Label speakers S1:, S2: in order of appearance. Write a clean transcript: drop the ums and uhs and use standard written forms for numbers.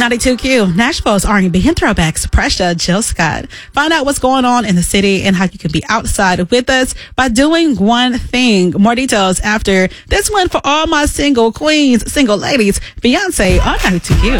S1: 92Q, Nashville's R&B and throwbacks, Pressure, Jill Scott. Find out what's going on in the city and how you can be outside with us by doing one thing. More details after this one for all my single queens, single ladies, Beyonce on 92Q.